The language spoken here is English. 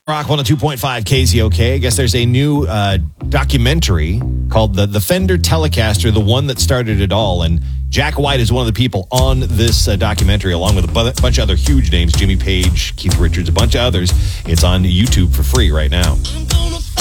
Rock 102.5 KZOK. I guess there's a new documentary called the Fender Telecaster, the one that started it all. And Jack White is one of the people on this documentary, along with a bunch of other huge names, Jimmy Page, Keith Richards, a bunch of others. It's on YouTube for free right now.